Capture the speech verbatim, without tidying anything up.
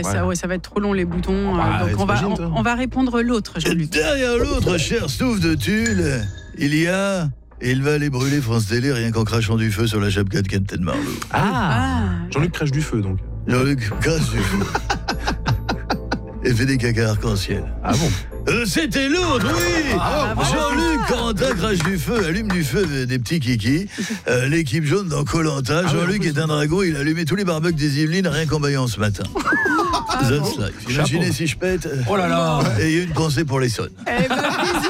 ouais, ça, ouais, ça va être trop long les boutons. Ah, euh, donc on va, t'imagines, on, toi on va répondre l'autre, Et Jean-Luc. derrière l'autre, cher Stouff de Tulle, il y a... Et il va aller brûler France Télé rien qu'en crachant du feu sur la chapka de Captain Marlowe. Ah, Jean-Luc crèche du feu, donc. Jean-Luc crache du feu. Et fait des caca arc-en-ciel. Ah bon? Euh, C'était l'autre, oui. Ah, bah, Jean-Luc Corentin crache du feu, allume du feu euh, des petits kikis. Euh, L'équipe jaune dans Koh-Lanta. Jean-Luc est un dragon, il a allumé tous les barbecues des Yvelines rien qu'en baillant ce matin. That's life. Imaginez si je pète. Oh là là. Et une pensée pour les sonnes. Eh ben, bisous.